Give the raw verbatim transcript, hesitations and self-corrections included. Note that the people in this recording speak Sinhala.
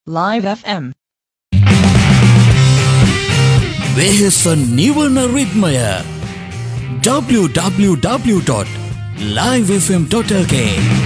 Live F M. වෙහෙස නිවන රිද්මය w w w dot live f m dot l k